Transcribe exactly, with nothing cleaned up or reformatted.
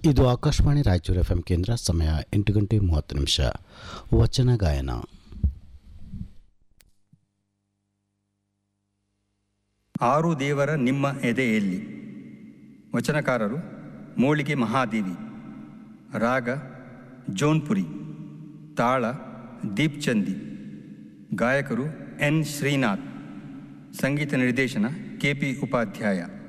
ಇದು Akashvani Raichur F M ಕೇಂದ್ರ. ಸಮಯ ಎಂಟು ಗಂಟೆ ಮೂವತ್ತು ನಿಮಿಷ. ವಚನ ಗಾಯನ. ಆರು ದೇವರ ನಿಮ್ಮ ಎದೆಯಲ್ಲಿ. ವಚನಕಾರರು ಮೋಳಿಗೆ ಮಹಾದೇವಿ. ರಾಗ ಜೋನ್ಪುರಿ. ತಾಳ ದೀಪ್ಚಂದಿ. ಗಾಯಕರು ಎನ್ ಶ್ರೀನಾಥ್. ಸಂಗೀತ ನಿರ್ದೇಶನ ಕೆ ಪಿ ಉಪಾಧ್ಯಾಯ.